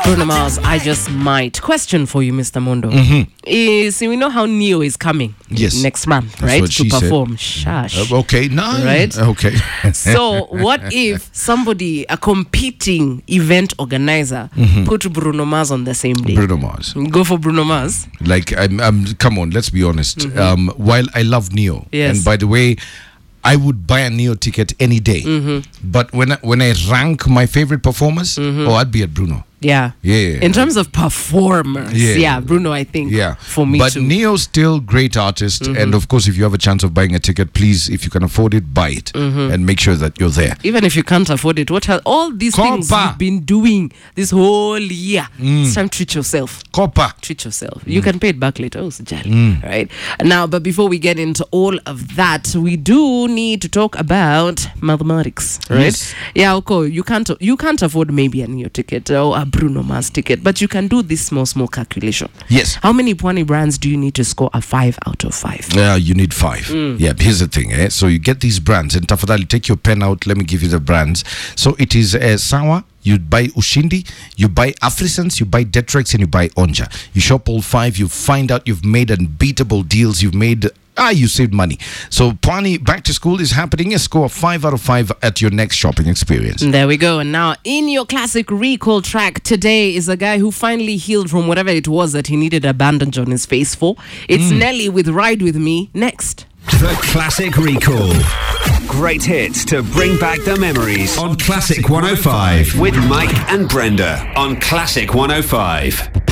Bruno Mars, I Just Might. Question for you, Mr. Mondo. Is we know how Neo is coming next month, That's right? what To she perform. said. Shush. Okay, no. Right? Okay. So, what if somebody, a competing event organizer, put Bruno Mars on the same day? Bruno Mars. Go for Bruno Mars. Like, come on, let's be honest. While I love Neo, Yes. and by the way, I would buy a Neo ticket any day. But when I rank my favorite performers, I'd be at Bruno. Yeah. Yeah. In terms of performers, Yeah. Bruno, I think. Yeah, For me but too. Neo's still great artist, and of course, if you have a chance of buying a ticket, please, if you can afford it, buy it, and make sure that you're there. Even if you can't afford it, all these things Copa. you've been doing this whole year, it's time to treat yourself. Copper. Treat yourself. You can pay it back later. Oh, right? Now, but before we get into all of that, we do need to talk about mathematics, right? Yes. Yeah, okay. You can't afford maybe a Neo ticket or a Bruno Mars ticket, but you can do this small calculation. Yes. How many Pwani brands do you need to score a 5 out of 5? You need 5. Yeah, here's the thing. So you get these brands, and tafadhali, take your pen out. Let me give you the brands. So it is Sawa. You buy Ushindi, you buy Afrisense, you buy Detrex, and you buy Onja. You shop all 5. You find out you've made unbeatable deals. You've made you saved money. So Pwani Back to School is happening. A score of 5 out of 5 at your next shopping experience. There we go. And now in your classic recall track today is a guy who finally healed from whatever it was that he needed a bandage on his face for. It's Nelly with Ride With Me next. The Classic Recall. Great hits to bring back the memories On Classic 105. with Mike and Brenda on Classic 105.